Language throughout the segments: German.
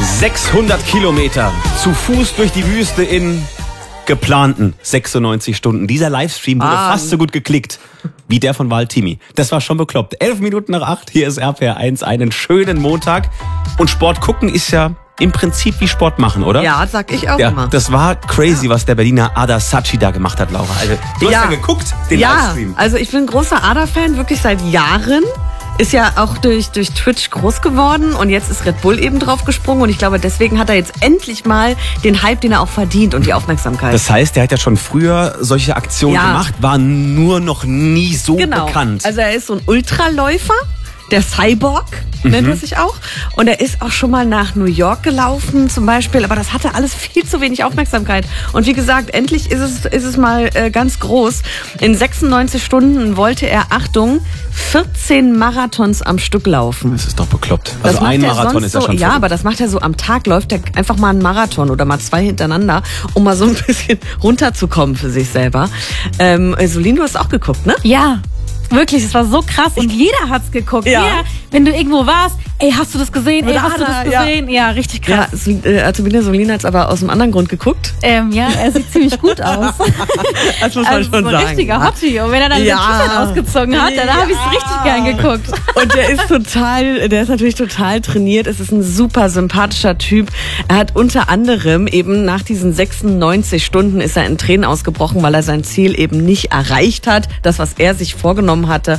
600 Kilometer zu Fuß durch die Wüste in geplanten 96 Stunden. Dieser Livestream wurde fast so gut geklickt wie der von Waltimi. Das war schon bekloppt. 11 Minuten nach 8, hier ist RPR 1, einen schönen Montag. Und Sport gucken ist ja im Prinzip wie Sport machen, oder? Ja, sag ich auch immer. Das war crazy, was der Berliner Ada Sachi da gemacht hat, Laura. Also, du hast ja geguckt, den Livestream. Also ich bin ein großer Ada-Fan, wirklich seit Jahren. Ist ja auch durch Twitch groß geworden und jetzt ist Red Bull eben drauf gesprungen und ich glaube, deswegen hat er jetzt endlich mal den Hype, den er auch verdient und die Aufmerksamkeit. Das heißt, er hat ja schon früher solche Aktionen gemacht, war nur noch nie so bekannt. Also er ist so ein Ultraläufer, der Cyborg nennt er sich auch. Und er ist auch schon mal nach New York gelaufen zum Beispiel, aber das hatte alles viel zu wenig Aufmerksamkeit. Und wie gesagt, endlich ist es mal ganz groß. In 96 Stunden wollte er, Achtung, 14 Marathons am Stück laufen. Das ist doch bekloppt. Also ein Marathon ist ja schon ja, aber das macht er so am Tag, läuft er einfach mal einen Marathon oder mal 2 hintereinander, um mal so ein bisschen runterzukommen für sich selber. Solin, du hast auch geguckt, ne? Ja. Wirklich, es war so krass und jeder hat's geguckt. Ja. Jeder, wenn du irgendwo warst, ey, hast du das gesehen? Ey, hast du das gesehen? Ja, richtig krass. Ja, Azubine Solin hat's aber aus einem anderen Grund geguckt. Ja, er sieht ziemlich gut aus. Das muss man schon so ein sagen. richtiger Hottie. Und wenn er dann den T-Shirt ausgezogen hat, dann habe ich es richtig gern geguckt. Und der ist natürlich total trainiert. Es ist ein super sympathischer Typ. Er hat unter anderem eben nach diesen 96 Stunden ist er in Tränen ausgebrochen, weil er sein Ziel eben nicht erreicht hat. Das, was er sich vorgenommen hatte.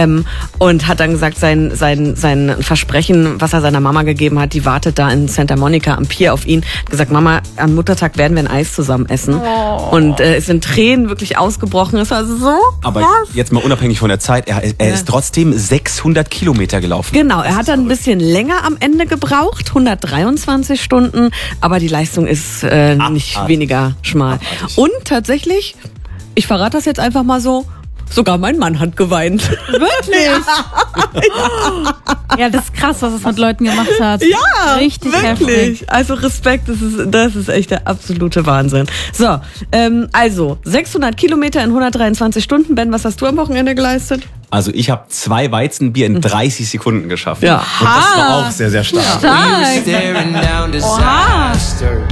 Und hat dann gesagt, sein Versprechen, was er seiner Mama gegeben hat, die wartet da in Santa Monica am Pier auf ihn. Hat gesagt, Mama, am Muttertag werden wir ein Eis zusammen essen. Und ist in Tränen wirklich ausgebrochen. Es war so aber jetzt mal unabhängig von der Zeit, er ist trotzdem 600 Kilometer gelaufen. Genau, er hat dann ein bisschen länger am Ende gebraucht, 123 Stunden, aber die Leistung ist nicht weniger schmal. Abartig. Und tatsächlich, ich verrate das jetzt einfach mal so, sogar mein Mann hat geweint. Wirklich? Ja, das ist krass, was es mit Leuten gemacht hat. Ja, richtig wirklich. heftig. Also Respekt, das ist echt der absolute Wahnsinn. So, also 600 Kilometer in 123 Stunden. Ben, was hast du am Wochenende geleistet? Also ich habe 2 Weizenbier in 30 Sekunden geschafft. Ja. Und das war auch sehr, sehr stark. Stark. Oha.